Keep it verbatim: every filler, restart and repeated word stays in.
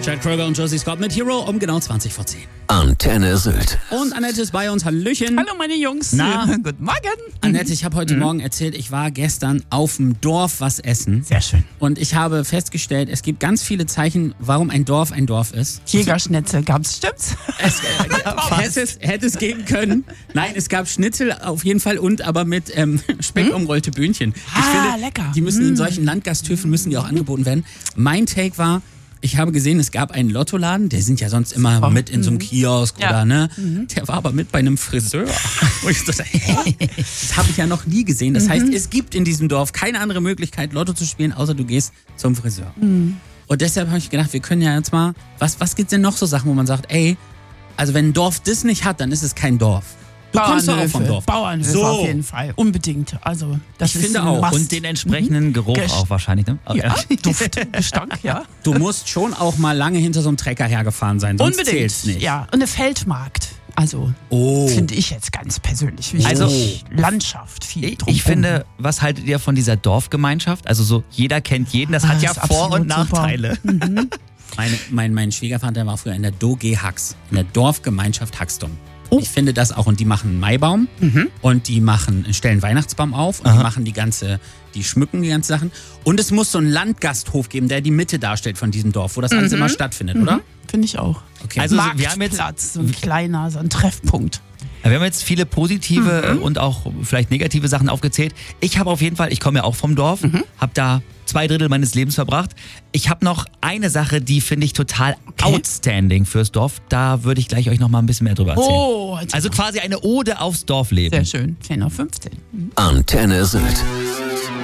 Chad Kroeger und Josie Scott mit Hero um genau zwanzig vor zehn. Antenne Sylt. Und Annette ist bei uns. Hallöchen. Hallo meine Jungs. Na? Guten Morgen. Annette, ich habe heute mhm. Morgen erzählt, ich war gestern auf dem Dorf was essen. Sehr schön. Und ich habe festgestellt, es gibt ganz viele Zeichen, warum ein Dorf ein Dorf ist. Jägerschnitzel gab's, stimmt's? Es, äh, hätte, es, hätte es geben können. Nein, es gab Schnitzel auf jeden Fall und aber mit ähm, Speck hm? umrollte Böhnchen. Ah, ich finde, lecker. die müssen mm. in solchen Landgasthöfen müssen die auch angeboten werden. Mein Take war, ich habe gesehen, es gab einen Lottoladen, der sind ja sonst immer Super. mit in so einem Kiosk ja. oder ne. Mhm. Der war aber mit bei einem Friseur. Wo ich so dachte, hä? Das habe ich ja noch nie gesehen. Das mhm. heißt, es gibt in diesem Dorf keine andere Möglichkeit, Lotto zu spielen, außer du gehst zum Friseur. Mhm. Und deshalb habe ich gedacht, wir können ja jetzt mal, was, was gibt's denn noch so Sachen, wo man sagt, ey, also wenn ein Dorf das nicht hat, dann ist es kein Dorf. Du kommst doch auch vom Dorf. Bauernhöfe so. auf jeden Fall, unbedingt. Also das ich ist finde auch. Must. Und den entsprechenden mhm. Geruch Gest- auch wahrscheinlich, ne? Ja, Duft, Gestank, ja. Du musst schon auch mal lange hinter so einem Trecker hergefahren sein, sonst Unbedingt, zählt's nicht. ja. Und der Feldmarkt, also oh. finde ich jetzt ganz persönlich wichtig. Also Landschaft, viel Ich, drumherum. ich finde, was haltet ihr von dieser Dorfgemeinschaft? Also so, jeder kennt jeden, das Ah, hat ja ist Vor- und absolut super. Nachteile. Mhm. Meine, mein, mein Schwiegervater war früher in der D O G Hax, in der Dorfgemeinschaft Haxdom. Oh. Ich finde das auch. Und die machen einen Maibaum Mhm. und die machen, stellen einen Weihnachtsbaum auf und Aha. die machen die ganze, die schmücken die ganzen Sachen. Und es muss so einen Landgasthof geben, der die Mitte darstellt von diesem Dorf, wo das alles Mhm. immer stattfindet, Mhm. oder? Finde ich auch. Okay. Also, Marktplatz, wir haben jetzt- so ein kleiner, so ein Treffpunkt. Wir haben jetzt viele positive Mhm. und auch vielleicht negative Sachen aufgezählt. Ich habe auf jeden Fall, ich komme ja auch vom Dorf, Mhm. habe da zwei Drittel meines Lebens verbracht. Ich habe noch eine Sache, die finde ich total Okay. outstanding fürs Dorf. Da würde ich gleich euch noch mal ein bisschen mehr drüber erzählen. Oh, Also quasi eine Ode aufs Dorfleben. sehr schön. zehn Uhr fünfzehn. Antenne Sylt.